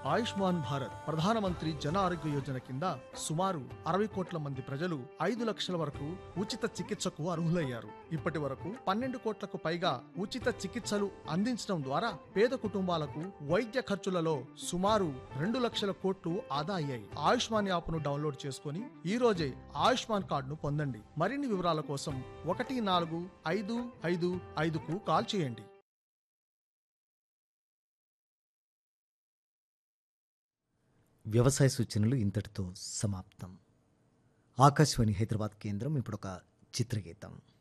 ఆయుష్మాన్ భారత్ ప్రధానమంత్రి జన ఆరోగ్య యోజన కింద సుమారు 60 కోట్ల మంది ప్రజలు 5 లక్షల వరకు ఉచిత చికిత్సకు అర్హులయ్యారు. ఇప్పటి వరకు 12 కోట్లకు పైగా ఉచిత చికిత్సలు అందించడం ద్వారా పేద కుటుంబాలకు వైద్య ఖర్చులలో సుమారు 2 లక్షల కోట్లు ఆదా అయ్యాయి. ఆయుష్మాన్ యాప్ను డౌన్లోడ్ చేసుకుని ఈ రోజే ఆయుష్మాన్ కార్డును పొందండి. మరిన్ని వివరాల కోసం 14555కు కాల్ చేయండి. వ్యవసాయ సూచనలు ఇంతటితో సమాప్తం. ఆకాశవాణి హైదరాబాద్ కేంద్రం ఇప్పుడు ఒక చిత్రగీతం.